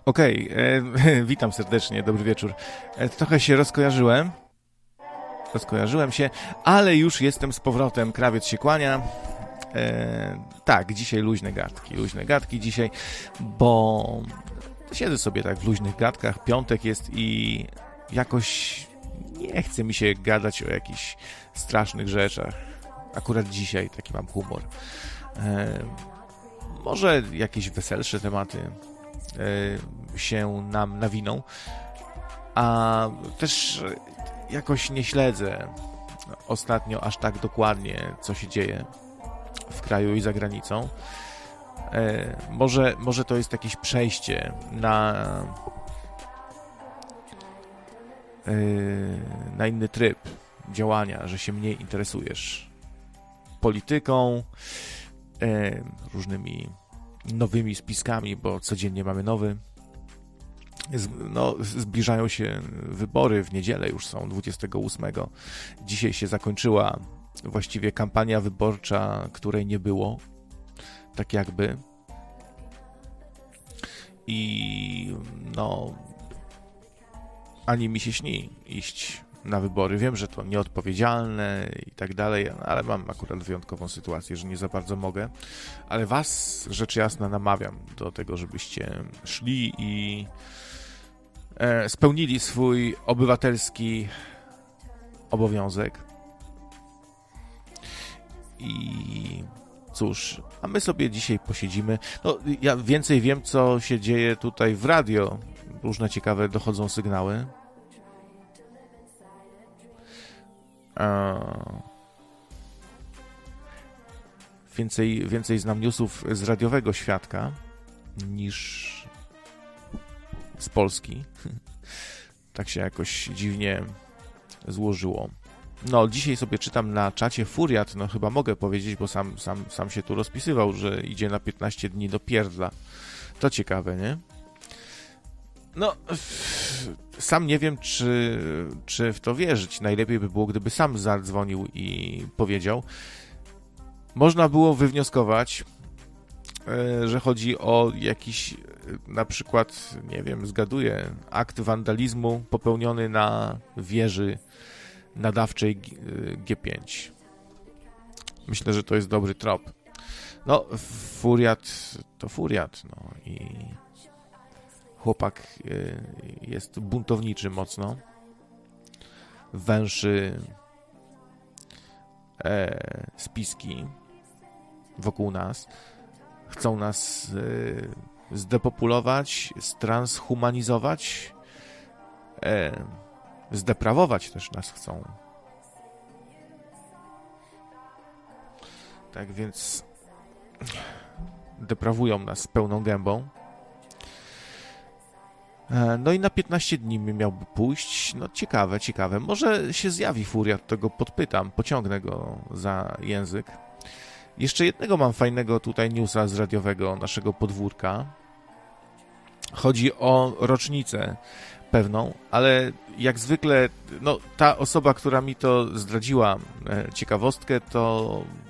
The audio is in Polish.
Okej, witam serdecznie, dobry wieczór. Trochę się rozkojarzyłem się, ale już jestem z powrotem, krawiec się kłania. Tak, dzisiaj luźne gadki dzisiaj, bo siedzę sobie tak w luźnych gadkach, piątek jest i jakoś nie chce mi się gadać o jakichś strasznych rzeczach. Akurat dzisiaj taki mam humor. Może jakieś weselsze tematy się nam nawiną, a też jakoś nie śledzę ostatnio aż tak dokładnie, co się dzieje w kraju i za granicą. Może to jest jakieś przejście na inny tryb działania, że się mniej interesujesz polityką, różnymi nowymi spiskami, bo codziennie mamy nowy. Zbliżają się wybory, w niedzielę już są, 28. Dzisiaj się zakończyła właściwie kampania wyborcza, której nie było, tak jakby. I ani mi się śni iść na wybory. Wiem, że to nieodpowiedzialne i tak dalej, ale mam akurat wyjątkową sytuację, że nie za bardzo mogę. Ale was, rzecz jasna, namawiam do tego, żebyście szli i spełnili swój obywatelski obowiązek. I cóż, a my sobie dzisiaj posiedzimy. Ja więcej wiem, co się dzieje tutaj w radio. Różne ciekawe dochodzą sygnały. Więcej znam newsów z radiowego świadka niż z Polski. Tak się jakoś dziwnie złożyło. Dzisiaj sobie czytam na czacie Furiat, chyba mogę powiedzieć, bo sam się tu rozpisywał, że idzie na 15 dni do pierdla. To ciekawe, nie? Sam nie wiem, czy w to wierzyć. Najlepiej by było, gdyby sam zadzwonił i powiedział. Można było wywnioskować, że chodzi o jakiś, na przykład, nie wiem, zgaduję, akt wandalizmu popełniony na wieży nadawczej G5. Myślę, że to jest dobry trop. Furiat to Furiat, i chłopak jest buntowniczy mocno, węszy spiski wokół nas, chcą nas zdepopulować, ztranshumanizować, zdeprawować też nas chcą. Tak więc deprawują nas pełną gębą. I na 15 dni miałby pójść. Ciekawe. Może się zjawi Furiat, to go podpytam, pociągnę go za język. Jeszcze jednego mam fajnego tutaj newsa z radiowego naszego podwórka. Chodzi o rocznicę pewną, ale jak zwykle ta osoba, która mi to zdradziła ciekawostkę, to